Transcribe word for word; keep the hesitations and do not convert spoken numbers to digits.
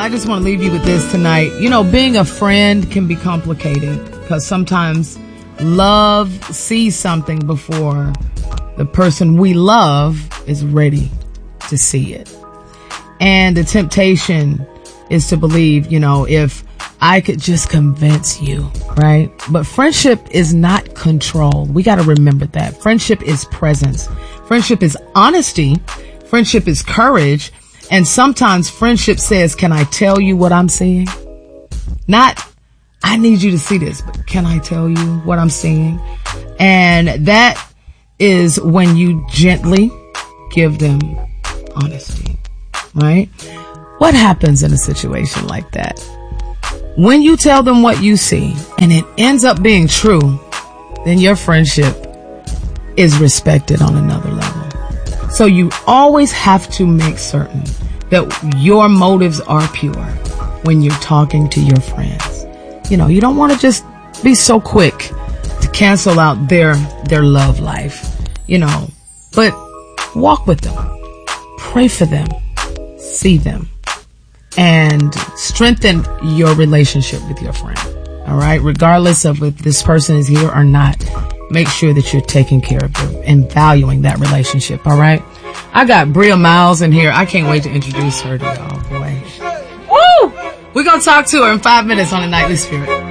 I just want to leave you with this tonight. You know, being a friend can be complicated because sometimes love sees something before the person we love is ready to see it. And the temptation is to believe, you know, if I could just convince you, right? But friendship is not control. We got to remember that. Friendship is presence. Friendship is honesty. Friendship is courage. And sometimes friendship says, can I tell you what I'm seeing? Not, I need you to see this, but can I tell you what I'm seeing? And that is when you gently give them honesty, right? What happens in a situation like that? When you tell them what you see and it ends up being true, then your friendship is respected on another level. So you always have to make certain that your motives are pure when you're talking to your friends. You know, you don't want to just be so quick to cancel out their, their love life, you know, but walk with them, pray for them, see them, and strengthen your relationship with your friend. All right. Regardless of if this person is here or not, make sure that you're taking care of them and valuing that relationship. All right. I got Bria Miles in here. I can't wait to introduce her to y'all. Boy. Woo! We're going to talk to her in five minutes on the Nightly Spirit.